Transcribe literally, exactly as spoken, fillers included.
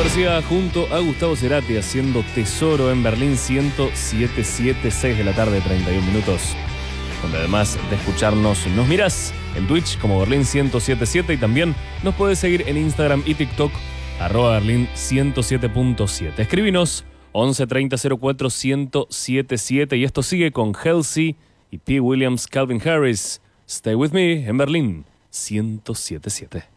García junto a Gustavo Cerati haciendo Tesoro en Berlín, ciento siete punto siete, seis de la tarde, treinta y un minutos. Donde además de escucharnos, nos mirás en Twitch como Berlín ciento siete punto siete y también nos podés seguir en Instagram y TikTok, arroba Berlín ciento siete punto siete. Escribinos once treinta cero cuatro ciento setenta y siete y esto sigue con Halsey y P. Williams, Calvin Harris. Stay with me en Berlín ciento siete punto siete.